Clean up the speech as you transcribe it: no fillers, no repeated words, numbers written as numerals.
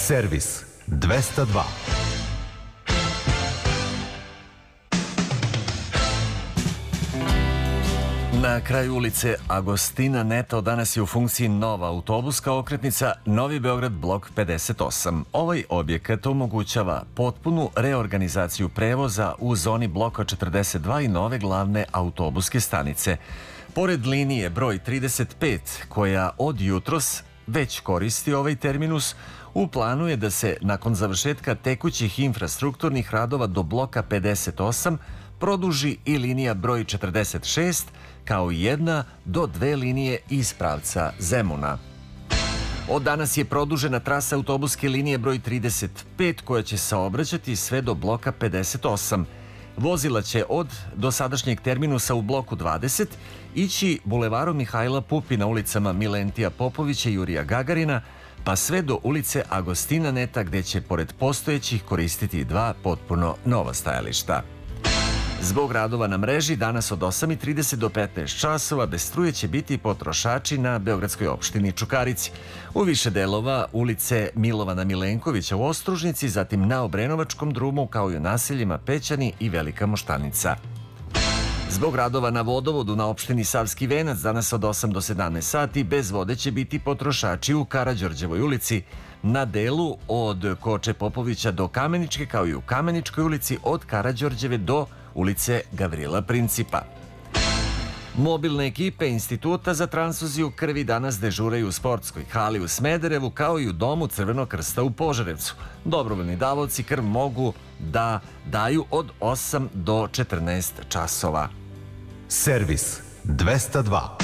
Servis 202. Na kraju ulice Agostina Neta danas je u funkciji nova autobuska okretnica Novi Beograd blok 58. Ovaj objekat omogućava potpunu reorganizaciju prevoza u zoni bloka 42 i nove glavne autobuske stanice. Pored linije broj 35, koja od jutros već koristi ovaj terminus, u planu je da se nakon završetka tekućih infrastrukturnih radova do bloka 58 produži i linija broj 46, kao i 1 do 2 linije iz pravca Zemuna. Od danas je produžena trasa autobuske linije broj 35, koja će saobraćati sve do bloka 58. Vozila će od dosadašnjeg terminusa u bloku 20 ići bulevarom Mihajla Pupina, ulicama Milentija Popovića i Jurija Gagarina, pa sve do ulice Agostina Neta, gde će pored postojećih koristiti dva potpuno nova stajališta. Zbog radova na mreži, danas od 8:30 do 15 časova bez struje će biti potrošači na beogradskoj opštini Čukarici, u više delova ulice Milovana Milenkovića u Ostružnici, zatim na Obrenovačkom drumu, kao i u naseljima Pećani i Velika Moštanica. Zbog radova na vodovodu na opštini Savski Venac, danas od 8 do 17 sati bez vode će biti potrošači u Karađorđevoj ulici, na delu od Koče Popovića do Kameničke, kao i u Kameničkoj ulici od Karađorđeve do ulice Gavrila Principa. Mobilne ekipe Instituta za transfuziju krvi danas dežuraju u sportskoj hali u Smederevu, kao i u Domu Crvenog krsta u Požarevcu. Dobrovoljni davaoci krv mogu da daju od 8 do 14 časova. Servis 202.